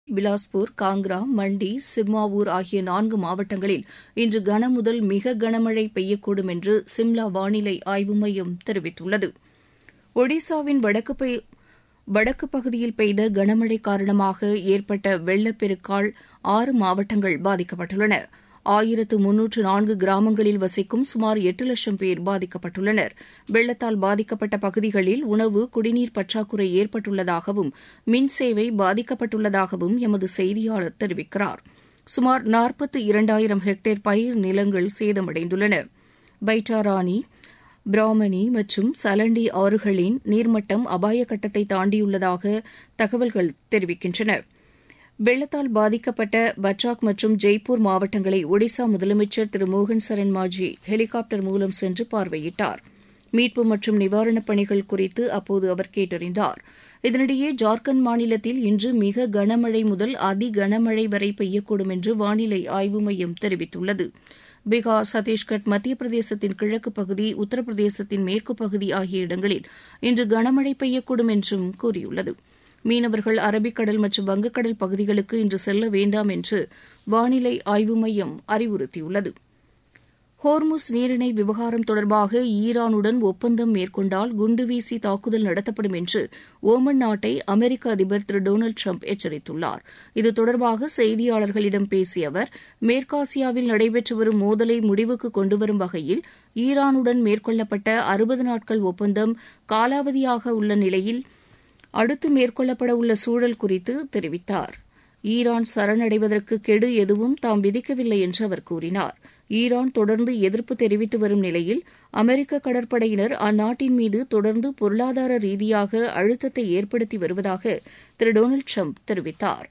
பிலாஸ்பூர், காங்க்ரா, மண்டி, சிர்மாவூர் ஆகிய 4 மாவட்டங்களில் இன்று கனமுதல் மிக கனமழை பெய்யக்கூடும் என்று சிம்லா வானிலை ஆய்வு மையம் தெரிவித்துள்ளது. ஒடிசாவின் வடக்கு பகுதியில் பெய்த கனமழை காரணமாக ஏற்பட்ட வெள்ளப்பெருக்கால் 6 மாவட்டங்கள் பாதிக்கப்பட்டுள்ளன. 1304 கிராமங்களில் வசிக்கும் சுமார் 8 லட்சம் பேர் பாதிக்கப்பட்டுள்ளனர். வெள்ளத்தால் பாதிக்கப்பட்ட பகுதிகளில் உணவு, குடிநீர் பற்றாக்குறை ஏற்பட்டுள்ளதாகவும் மின்சேவை பாதிக்கப்பட்டுள்ளதாகவும் எமது செய்தியாளர் தெரிவிக்கிறார். சுமார் 42,000 ஹெக்டேர் பயிர் நிலங்கள் சேதமடைந்துள்ளன. பைட்டாராணி, பிராமணி மற்றும் சலண்டி ஆறுகளின் நீர்மட்டம் அபாய கட்டத்தை தாண்டியுள்ளதாக தகவல்கள் தெரிவிக்கின்றன. வெள்ளத்தால் பாதிக்கப்பட்ட பட்ராக் மற்றும் ஜெய்ப்பூர் மாவட்டங்களை ஒடிசா முதலமைச்சர் திரு மோகன் சரண் மாஜி ஹெலிகாப்டர் மூலம் சென்று பார்வையிட்டார். மீட்பு மற்றும் நிவாரணப் பணிகள் குறித்து அப்போது அவர் கேட்டறிந்தார். இதனிடையே ஜார்க்கண்ட் மாநிலத்தில் இன்று மிக கனமழை முதல் அதி கனமழை வரை பெய்யக்கூடும் என்று வானிலை ஆய்வு மையம் தெரிவித்துள்ளது. பீகார், சத்தீஸ்கர், மத்திய பிரதேசத்தின் கிழக்கு பகுதி, உத்தரப்பிரதேசத்தின் மேற்கு பகுதி ஆகிய இடங்களில் இன்று கனமழை பெய்யக்கூடும் என்றும் கூறியுள்ளது. மீனவர்கள் அரபிக்கடல் மற்றும் வங்கக்கடல் பகுதிகளுக்கு இன்று செல்ல வேண்டாம் என்று வானிலை ஆய்வு மையம் அறிவுறுத்தியுள்ளது. ஹோர்முஸ் நீரிணை விவகாரம் தொடர்பாக ஈரானுடன் ஒப்பந்தம் மேற்கொண்டால் குண்டுவீசி தாக்குதல் நடத்தப்படும் என்று ஓமன் நாட்டை அமெரிக்க அதிபர் திரு டொனால்டு டிரம்ப் எச்சரித்துள்ளார். இது தொடர்பாக செய்தியாளர்களிடம் பேசிய அவர், மேற்காசியாவில் நடைபெற்று வரும் மோதலை முடிவுக்கு கொண்டுவரும் வகையில் ஈரானுடன் மேற்கொள்ளப்பட்ட 60 நாட்கள் ஒப்பந்தம் காலாவதியாக உள்ள நிலையில் அடுத்து மேற்கொள்ளப்பட உள்ள சூழல் குறித்து தெரிவித்தார். ஈரான் சரணடைவதற்கு கெடு எதுவும் தாம் விதிக்கவில்லை என்று அவர் கூறினார். ஈரான் தொடர்ந்து எதிர்ப்பு தெரிவித்து வரும் நிலையில் அமெரிக்க கடற்படையினர் அந்நாட்டின் மீது தொடர்ந்து பொருளாதார ரீதியாக அழுத்தத்தை ஏற்படுத்தி வருவதாக திரு டொனால்டு டிரம்ப் தெரிவித்தார்.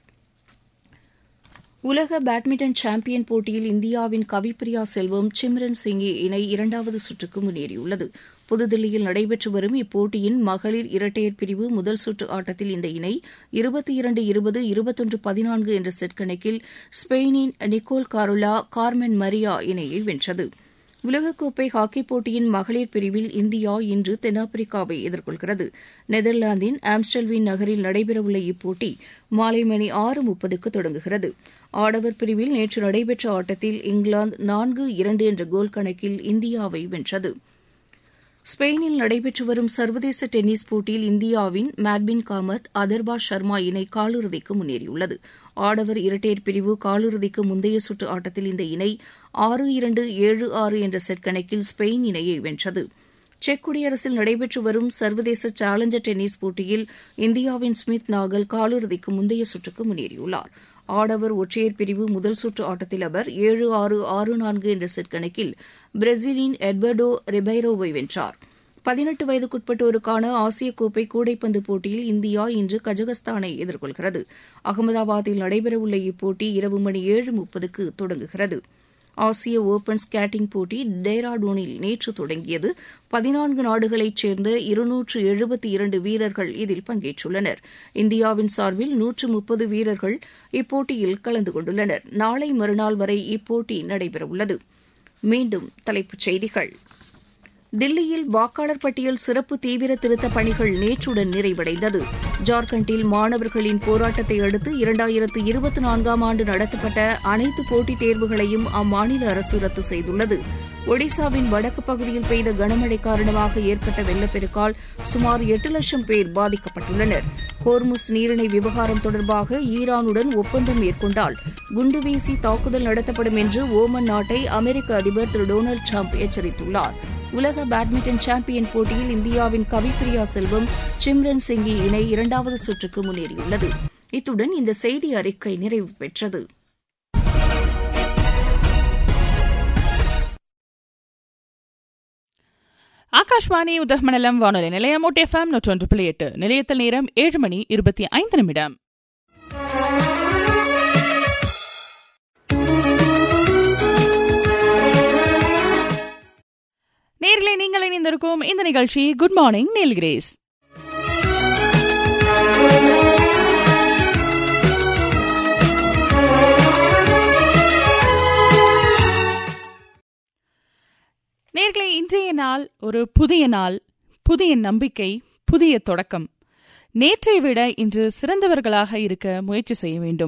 உலக பேட்மிண்டன் சாம்பியன் போட்டியில் இந்தியாவின் கவிப்பிரியா செல்வம், சிம்ரன் சிங்கி இணை 2வது சுற்றுக்கு முன்னேறியுள்ளது. புதுதில்லியில் நடைபெற்று வரும் இப்போட்டியின் மகளிர் இரட்டையர் பிரிவு முதல் சுற்று ஆட்டத்தில் இந்த இணை 22-20, 21-14 என்ற செட் கணக்கில் ஸ்பெயினின் நிக்கோல் காரோலா கார்மென் மரியா இணையை வென்றது. உலகக்கோப்பை ஹாக்கிப் போட்டியின் மகளிர் பிரிவில் இந்தியா இன்று தென்னாப்பிரிக்காவை எதிர்கொள்கிறது. நெதர்லாந்தின் ஆம்ஸ்டல்வீன் நகரில் நடைபெறவுள்ள இப்போட்டி மாலை மணி 6:30க்கு தொடங்குகிறது. ஆடவர் பிரிவில் நேற்று நடைபெற்ற ஆட்டத்தில் இங்கிலாந்து 4-2 என்ற கோல் கணக்கில் இந்தியாவை வென்றது. ஸ்பெயினில் நடைபெற்று வரும் சர்வதேச டென்னிஸ் போட்டியில் இந்தியாவின் மேட்பின் காமத், அதர்வா சர்மா இணை காலிறுதிக்கு முன்னேறியுள்ளது. ஆடவர் இரட்டையர் பிரிவு காலிறுதிக்கு முந்தைய சுற்று ஆட்டத்தில் இந்த இணை 6-2, 7-6 என்ற செட் கணக்கில் ஸ்பெயின் இணையை வென்றது. செக் குடியரசில் நடைபெற்று வரும் சர்வதேச சேலஞ்சர் டென்னிஸ் போட்டியில் இந்தியாவின் ஸ்மித் நாகல் காலிறுதிக்கு முந்தைய சுற்றுக்கு முன்னேறியுள்ளார். ஆடவர் ஒற்றையர் பிரிவு முதல் சுற்று ஆட்டத்தில் அவர் 7-6, 6-4 என்ற செட் கணக்கில் பிரேசிலின் எட்வர்டோ ரிபைரோவை வென்றார். 18 வயதுக்குட்பட்டோருக்கான ஆசிய கோப்பை கூடைப்பந்து போட்டியில் இந்தியா இன்று கஜகஸ்தானை எதிர்கொள்கிறது. அகமதாபாத்தில் நடைபெறவுள்ள இப்போட்டி இரவு மணி 7:30க்கு தொடங்குகிறது. ஆசிய ஓபன் ஸ்கேட்டிங் போட்டி டேராடூனில் நேற்று தொடங்கியது. 14 நாடுகளைச் சேர்ந்த 272 வீரர்கள் இதில் பங்கேற்றுள்ளனர். இந்தியாவின் சார்பில் 130 வீரர்கள் இப்போட்டியில் கலந்து கொண்டுள்ளனர். நாளை மறுநாள் வரை இப்போட்டி நடைபெறவுள்ளது. மீண்டும் தலைப்புச் செய்திகள். தில்லியில் வாக்காளர் பட்டியல் சிறப்பு தீவிர திருத்தப் பணிகள் நேற்றுடன் நிறைவடைந்தது. ஜார்க்கண்டில் மாணவர்களின் போராட்டத்தை அடுத்து 2024ஆம் ஆண்டு நடத்தப்பட்ட அனைத்து போட்டித் தேர்வுகளையும் அம்மாநில அரசு ரத்து செய்துள்ளது. ஒடிசாவின் வடக்கு பகுதியில் பெய்த கனமழை காரணமாக ஏற்பட்ட வெள்ளப்பெருக்கால் சுமார் 8 லட்சம் பேர் பாதிக்கப்பட்டுள்ளனர். ஹோர்முஸ் நீரிணை விவகாரம் தொடர்பாக ஈரானுடன் ஒப்பந்தம் மேற்கொண்டால் குண்டுவீசி தாக்குதல் நடத்தப்படும் என்று ஓமன் நாட்டை அமெரிக்க அதிபர் திரு டொனால்டு டிரம்ப் எச்சரித்துள்ளார். உலக பேட்மிண்டன் சாம்பியன் போட்டியில் இந்தியாவின் கவிப்பிரியா செல்வம், சிம்ரன் சிங்கி இணை 2வது சுற்றுக்கு முன்னேறியுள்ளது. இத்துடன் இந்த செய்தி அறிக்கை நிறைவு பெற்றது. ஆகாஷ்வாணி உதகமண்டலம் வானொலி நிலையம் FM 101.8. நிலையத்தில் நேரம் 7:25. நேர்களை நீங்கள் இணைந்திருக்கும் இந்த நிகழ்ச்சி குட் மார்னிங் நீல்கிரேஸ். நேர்களை இன்றைய நாள் ஒரு புதிய நாள், புதிய நம்பிக்கை, புதிய தொடக்கம். நேற்றை விட இன்று சிறந்தவர்களாக இருக்க முயற்சி செய்ய வேண்டும்.